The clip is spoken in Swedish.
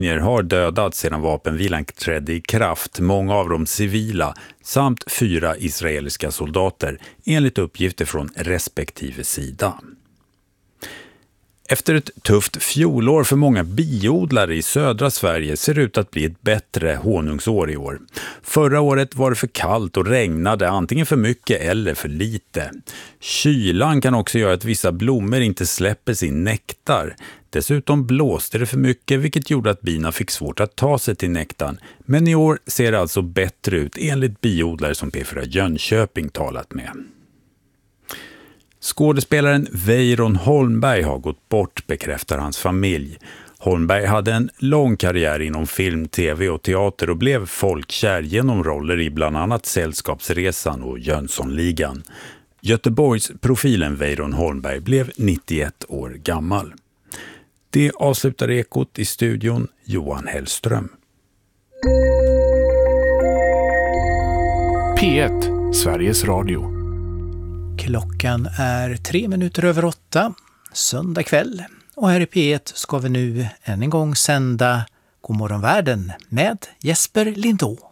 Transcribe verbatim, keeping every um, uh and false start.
har dödats sedan vapenvilan trädde i kraft, många av dem civila, samt fyra israeliska soldater, enligt uppgifter från respektive sida. Efter ett tufft fjolår för många biodlare i södra Sverige ser det ut att bli ett bättre honungsår i år. Förra året var det för kallt och regnade antingen för mycket eller för lite. Kylan kan också göra att vissa blommor inte släpper sin nektar. Dessutom blåste det för mycket, vilket gjorde att bina fick svårt att ta sig till nektarn. Men i år ser det alltså bättre ut enligt biodlare som P fyra Jönköping talat med. Skådespelaren Weiron Holmberg har gått bort, bekräftar hans familj. Holmberg hade en lång karriär inom film, tv och teater och blev folkkär genom roller i bland annat Sällskapsresan och Jönssonligan. Göteborgs profilen Weiron Holmberg blev nittioett år gammal. Det avslutar Ekot, i studion Johan Hellström. P ett, Sveriges Radio. Klockan är tre minuter över åtta, söndag kväll. Och här i P ett ska vi nu än en gång sända God morgon världen med Jesper Lindå.